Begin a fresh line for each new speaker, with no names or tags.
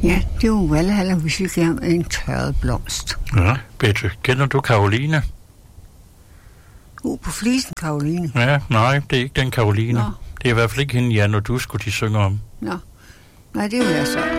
Ja, det var Valhalla, hvis vi gav en tørret blomst.
Ja, Bette, kender du Karoline?
På flisen, Karoline.
Ja, nej, det er ikke den Karoline.
Nå.
Det er i hvert fald ikke hende, Jan og Dusko, de synger om.
Nå, nej, det vil jeg så.